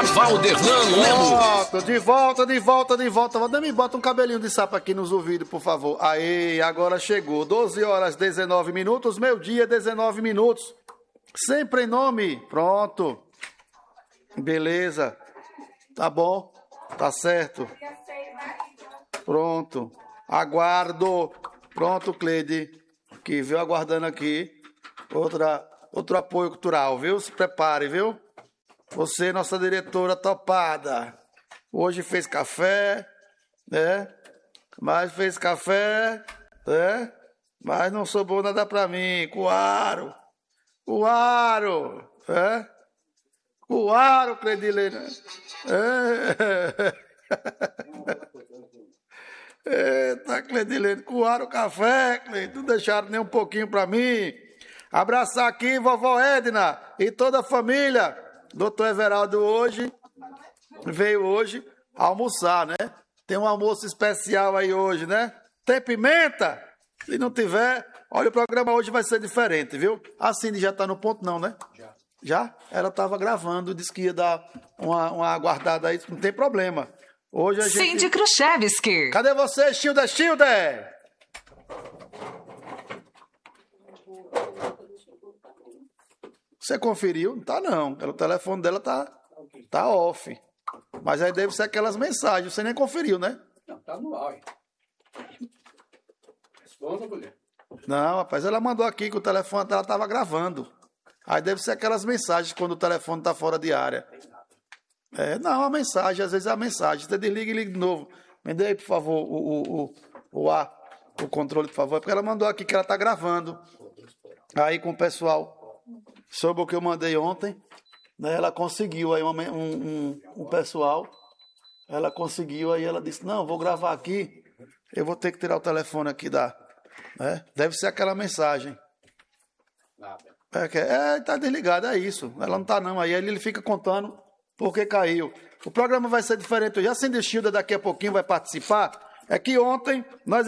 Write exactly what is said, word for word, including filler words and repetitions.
Valdernano Lemos. Volta, de volta, de volta, de volta. Valdemir, bota um cabelinho de sapo aqui nos ouvidos, por favor. Aí, agora chegou. doze horas, dezenove minutos. Meio-dia, dezenove minutos. Sempre em nome. Pronto. Beleza. Tá bom. Tá certo. Pronto. Aguardo. Pronto, Cleide. Que viu aguardando aqui. Outra, outro apoio cultural, viu? Se prepare, viu? Você, nossa diretora topada. Hoje fez café, né? Mas fez café, né? Mas não sobrou nada pra mim. Coaro. Coaro. É? Coaro, Cledilene. É. Eita, Cledilene. Coaro o café, Cledilene. Não deixaram nem um pouquinho pra mim. Abraçar aqui vovó Edna e toda a família. Doutor Everaldo hoje, veio hoje almoçar, né? Tem um almoço especial aí hoje, né? Tem pimenta? Se não tiver, olha, o programa hoje vai ser diferente, viu? A Cindy já tá no ponto não, né? Já. Já? Ela tava gravando, disse que ia dar uma, uma aguardada aí, não tem problema. Hoje a gente... Cindy Khrushchevsky. Cadê você, Childa, Childa? Você conferiu? Não tá não. O telefone dela tá, tá off. Mas aí deve ser aquelas mensagens. Você nem conferiu, né? Não, tá no ar. Responda, mulher. Não, rapaz, ela mandou aqui que o telefone dela tava gravando. Aí deve ser aquelas mensagens quando o telefone tá fora de área. É, não, a mensagem, às vezes é a mensagem. Você desliga e liga de novo. Me dê aí, por favor, o, o, o, o ar, o controle, por favor. Porque ela mandou aqui que ela tá gravando. Aí com o pessoal... Sobre o que eu mandei ontem, né, ela conseguiu aí uma, um, um, um pessoal, ela conseguiu, aí ela disse, não, vou gravar aqui, eu vou ter que tirar o telefone aqui da... Né? Deve ser aquela mensagem. É, que, é, tá desligado, é isso. Ela não tá não, aí ele fica contando porque caiu. O programa vai ser diferente hoje. A Cindy Childa daqui a pouquinho vai participar. É que ontem nós